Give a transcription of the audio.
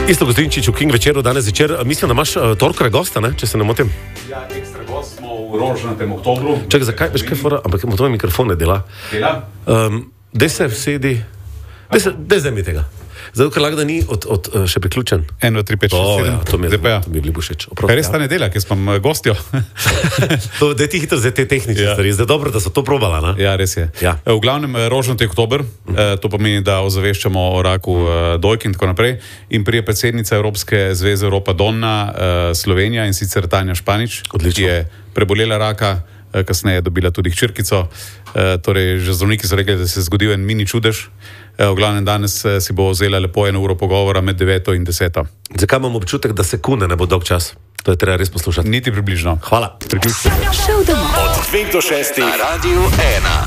Isto Gostinčič v King večeru danes večer. Mislim, da imaš torkove gosta, ne? Če se ne motim. Ja, ekstra gost smo v rožnatem oktobru. Čakaj, zakaj? Veš kaj fora? Ampak tvoj mikrofon ne dela. Dela? Dej se vsedi. Dej zdaj mi tega. Zato, ker lahko da ni še priključen. 1, 2, 3, 5, 6, 7. To mi je bilo všeč. Res ta nedelja, ker sem gostjo. Dej ti hitro zdaj te tehnične stvari. Zdaj dobro, da so to probala, ne? Ja, res je. Ja. V glavnem rožnati oktober, to pomeni, da ozaveščamo o raku dojk in tako naprej. In prije predsednica Evropske zveze Evropa Donna, Slovenija, in sicer Tanja Španič, Odlično. ki je prebolela raka, kasneje dobila tudi hčerkico. Torej, že zdravniki so rekli, da se je zgodil en mini čudež. V glavnem danes si bo vzela lepo 1 uro pogovora med 9 in 10. Zakaj imam občutek, da sekunde ne bo dolg čas? To je treba res poslušati. Niti približno. Hvala. Priključite. Od 2 do 6 na Radiu 1.